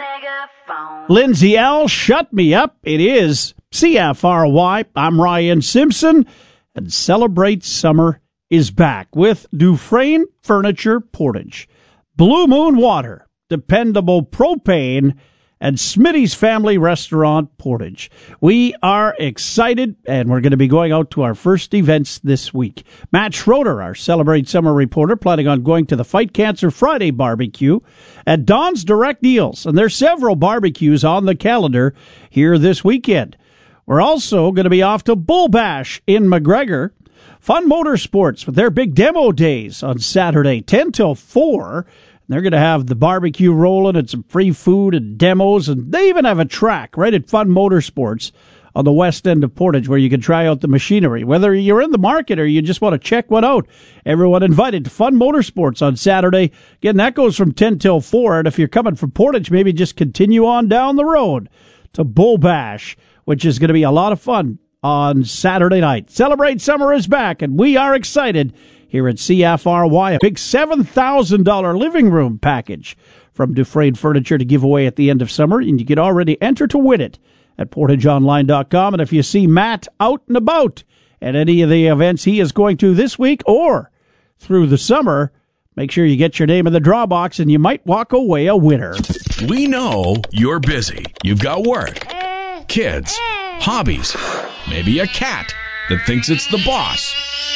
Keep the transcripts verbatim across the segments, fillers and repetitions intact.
megaphone. Lindsay L., shut me up. It is C F R Y. I'm Ryan Simpson, and Celebrate Summer is back with Dufresne Furniture Portage, Blue Moon Water, dependable propane, and Smitty's Family Restaurant Portage. We are excited, and we're going to be going out to our first events this week. Matt Schroeder, our Celebrate Summer reporter, planning on going to the Fight Cancer Friday barbecue at Don's Direct Deals, and there's several barbecues on the calendar here this weekend. We're also going to be off to Bull Bash in McGregor. Fun Motorsports with their big demo days on Saturday, ten till four. They're going to have the barbecue rolling and some free food and demos, and they even have a track right at Fun Motorsports on the west end of Portage where you can try out the machinery. Whether you're in the market or you just want to check one out, everyone invited to Fun Motorsports on Saturday. Again, that goes from ten till four, and if you're coming from Portage, maybe just continue on down the road to Bull Bash, which is going to be a lot of fun on Saturday night. Celebrate Summer is back, and we are excited here at C F R Y. A big seven thousand dollars living room package from Dufresne Furniture to give away at the end of summer, and you can already enter to win it at portage online dot com. And if you see Matt out and about at any of the events he is going to this week or through the summer, make sure you get your name in the draw box, and you might walk away a winner. We know you're busy. You've got work, kids, hobbies, maybe a cat that thinks it's the boss.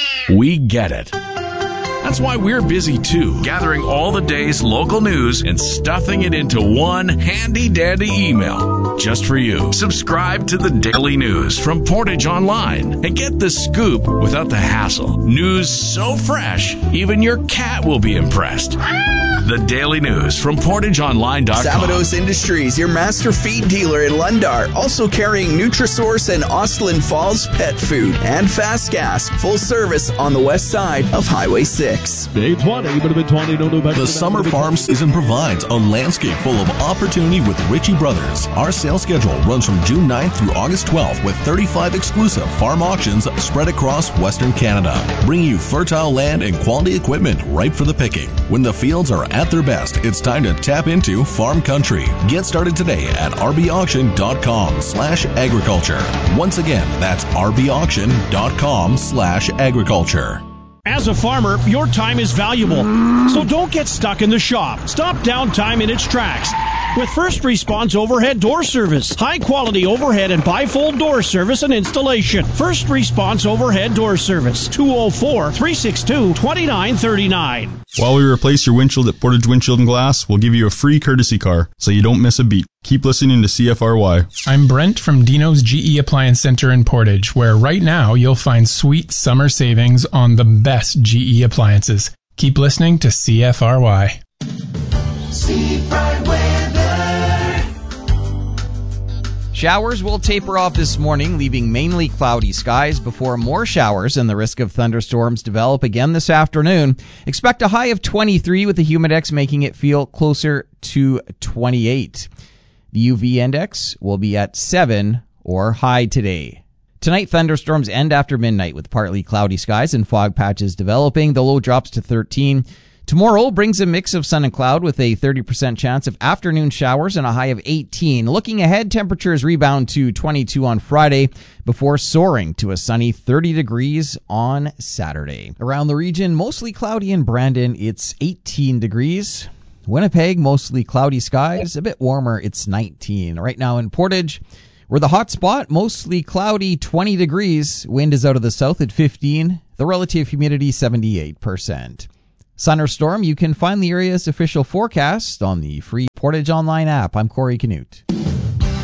We get it. That's why we're busy too, gathering all the day's local news and stuffing it into one handy-dandy email just for you. Subscribe to the Daily News from Portage Online and get the scoop without the hassle. News so fresh, even your cat will be impressed. The Daily News from portage online dot com. Savados Industries, your master feed dealer in Lundar, also carrying Nutrisource and Austin Falls pet food and fast gas, full service on the west side of Highway six. Day twenty, twenty, no, no, back the summer farm season provides a landscape full of opportunity with Ritchie Brothers. Our sales schedule runs from June ninth through August twelfth with thirty-five exclusive farm auctions spread across Western Canada, bringing you fertile land and quality equipment ripe for the picking. When the fields are at their best, it's time to tap into farm country. Get started today at r b auction dot com slash agriculture. Once again, that's r b auction dot com slash agriculture. As a farmer, your time is valuable, so don't get stuck in the shop. Stop downtime in its tracks with First Response Overhead Door Service. High-quality overhead and bifold door service and installation. First Response Overhead Door Service, two oh four, three six two, two nine three nine. While we replace your windshield at Portage Windshield and Glass, we'll give you a free courtesy car so you don't miss a beat. Keep listening to C F R Y. I'm Brent from Dino's G E Appliance Center in Portage, where right now you'll find sweet summer savings on the best G E appliances. Keep listening to C F R Y. Seafront weather. Showers will taper off this morning, leaving mainly cloudy skies before more showers and the risk of thunderstorms develop again this afternoon. Expect a high of twenty-three with the humidex making it feel closer to twenty-eight. The U V index will be at seven or high today. Tonight, thunderstorms end after midnight with partly cloudy skies and fog patches developing. The low drops to thirteen. Tomorrow brings a mix of sun and cloud with a thirty percent chance of afternoon showers and a high of eighteen. Looking ahead, temperatures rebound to twenty-two on Friday before soaring to a sunny thirty degrees on Saturday. Around the region, mostly cloudy in Brandon, it's eighteen degrees. Winnipeg, mostly cloudy skies, a bit warmer, it's nineteen. Right now in Portage, we're the hot spot, mostly cloudy, twenty degrees. Wind is out of the south at fifteen. The relative humidity, seventy-eight percent. Sun or storm, you can find the area's official forecast on the free Portage Online app. I'm Corey Canute.